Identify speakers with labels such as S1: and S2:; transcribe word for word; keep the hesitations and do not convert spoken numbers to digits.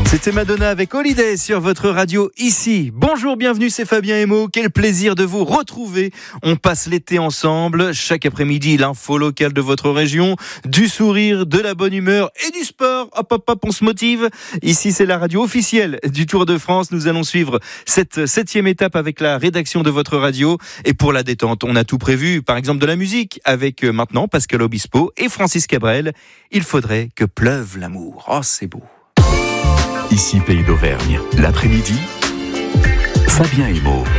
S1: C'était Madonna avec Holiday sur votre radio ici. Bonjour, bienvenue, c'est Fabien Emo. Quel plaisir de vous retrouver. On passe l'été ensemble. Chaque après-midi, l'info locale de votre région, du sourire, de la bonne humeur et du sport. Hop, hop, hop, on se motive. Ici, c'est la radio officielle du Tour de France. Nous allons suivre cette septième étape avec la rédaction de votre radio. Et pour la détente, on a tout prévu. Par exemple, de la musique avec maintenant Pascal Obispo et Francis Cabrel. Il faudrait que pleuve l'amour. Oh, c'est beau.
S2: Ici Pays d'Auvergne, l'après-midi, Fabien Emo.